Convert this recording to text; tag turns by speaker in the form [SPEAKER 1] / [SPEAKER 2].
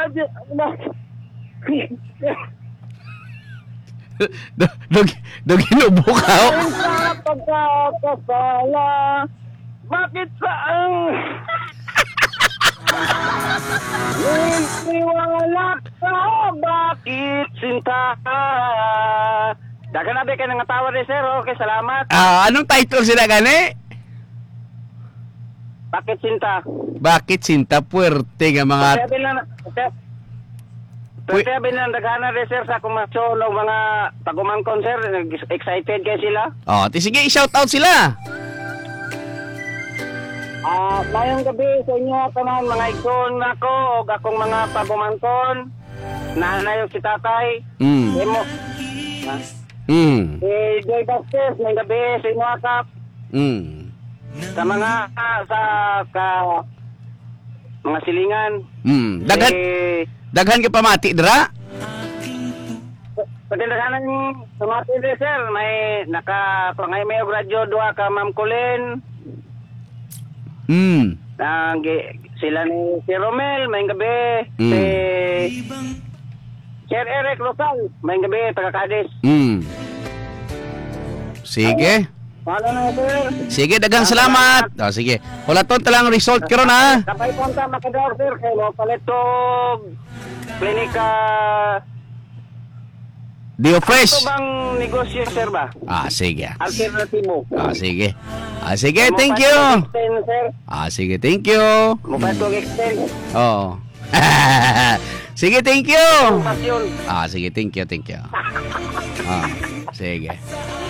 [SPEAKER 1] Ginubo ka.
[SPEAKER 2] Ay, sa pagkakasala, bakit saang nagtiwala ka, bakit sinta ka? Dagan na ba kayo ng tawa rin, sir? Okay, salamat.
[SPEAKER 1] Anong title sila gani?
[SPEAKER 2] Bakit sinta?
[SPEAKER 1] Bakit sinta puwerte nga mga...
[SPEAKER 2] Sabi lang, daghana rin, sir, sa kumasyon ng mga pagumangkon, sir. Excited kayo sila?
[SPEAKER 1] Sige, i-shout out sila.
[SPEAKER 2] Mayong gabi sa inyo, tanan, mga ikon ako, o akong mga pagumangkon. Nanay si tatay. Emo. Joy Bastes, may gabi sa inyo, akap. Sa mga, mga silingan.
[SPEAKER 1] Daghan ka pamati, dra?
[SPEAKER 2] Pagdaghanan yung pamati rin, sir. May may radyo, dua ka, Ma'am Colin. Sila ni si Romel, may gabi. Si Sir Eric Rosal, may gabi, taga-Cadiz.
[SPEAKER 1] Sige.
[SPEAKER 2] Paano na, sir?
[SPEAKER 1] Sige, dagang salamat. Sige. Wala to talang result karon ha.
[SPEAKER 2] Kapay punta makador, sir. Kaya mo palitog klinika.
[SPEAKER 1] Dio
[SPEAKER 2] Ito
[SPEAKER 1] Fresh.
[SPEAKER 2] bang negosyo, sir ba?
[SPEAKER 1] Sige.
[SPEAKER 2] Alternatibo.
[SPEAKER 1] Sige. Sige, thank you.
[SPEAKER 2] Sir.
[SPEAKER 1] Sige, thank you.
[SPEAKER 2] Mupatog extend.
[SPEAKER 1] Oo. Sige, thank you.
[SPEAKER 2] Pasyon.
[SPEAKER 1] Sige, thank you. Sige.